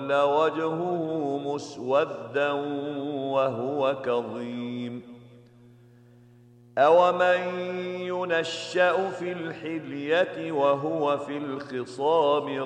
وظل وجهه مسودا وهو كظيم أومن ينشأ في الحلية وهو في الخصام